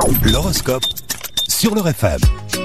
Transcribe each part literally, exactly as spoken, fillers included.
L'horoscope sur le R F M.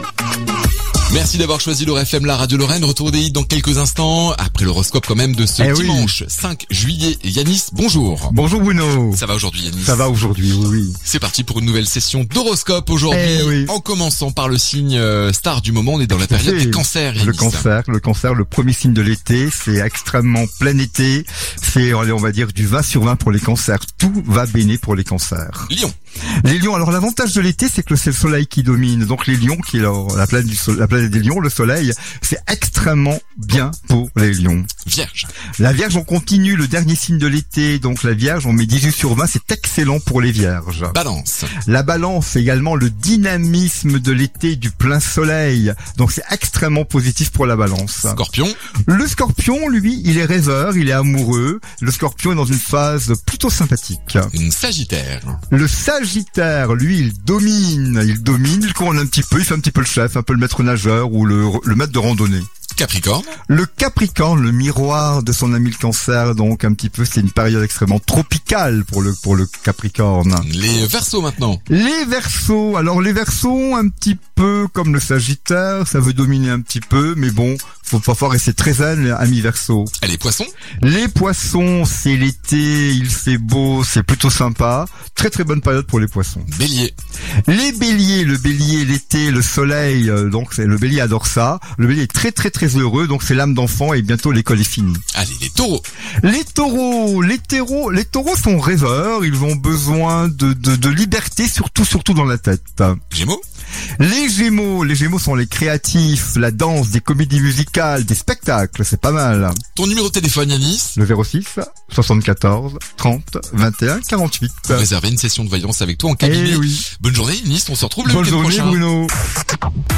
Merci d'avoir choisi le R F M, la radio Lorraine. Retour des hits dans quelques instants. Après l'horoscope quand même de ce eh dimanche oui. cinq juillet. Yanis, bonjour. Bonjour Bruno. Ça va aujourd'hui Yanis? Ça va aujourd'hui, oui, oui. C'est parti pour une nouvelle session d'horoscope aujourd'hui. Eh oui. En commençant par le signe euh, star du moment. On est dans la période C'est des cancers, Yanis. Le cancer, le cancer, le premier signe de l'été. C'est extrêmement plein été. C'est, allez, on va dire, du vingt sur vingt pour les cancers. Tout va béné pour les cancers. Lion. Les lions, alors l'avantage de l'été, c'est que c'est le soleil qui domine. Donc les lions, qui est alors la planète, du so- la planète des lions, le soleil, c'est extrêmement bien pour les lions. Vierge. La Vierge, on continue, le dernier signe de l'été. Donc la Vierge, on met dix-huit sur vingt, c'est excellent pour les Vierges. Balance. La Balance, c'est également le dynamisme de l'été du plein soleil. Donc c'est extrêmement positif pour la Balance. Scorpion. Le Scorpion, lui, il est rêveur, il est amoureux. Le Scorpion est dans une phase plutôt sympathique. Une Sagittaire. Le Sagittaire, lui, il domine, il domine, il commande un petit peu, il fait un petit peu le chef, un peu le maître nageur ou le, le maître de randonnée. Capricorne. Le Capricorne, le miroir de son ami le Cancer, donc un petit peu, c'est une période extrêmement tropicale pour le pour le Capricorne. Les Verseaux maintenant. Les Verseaux, alors les Verseaux, un petit peu comme le Sagittaire, ça veut dominer un petit peu, mais bon, faut parfois rester très zen, ami Verseau. Et les Poissons. Les Poissons, c'est l'été, il fait beau, c'est plutôt sympa, très très bonne période pour les Poissons. Bélier. Les Béliers, le Bélier, l'été, le soleil, euh, donc c'est, le Bélier adore ça. Le Bélier est très très très heureux, donc c'est l'âme d'enfant et bientôt l'école est finie. Allez, les Taureaux. Les Taureaux, les taureaux, les Taureaux sont rêveurs, ils ont besoin de, de, de liberté, surtout surtout dans la tête. Gémeaux. Les Gémeaux, les Gémeaux sont les créatifs, la danse, des comédies musicales, des spectacles, c'est pas mal. Ton numéro de téléphone Yanis. Le zéro six soixante-quatorze trente vingt et un quarante-huit. Pour réserver une session de voyance avec toi en cabinet. Eh oui. Bonne journée Yanis, on se retrouve le Bonne week-end journée prochain. Bruno.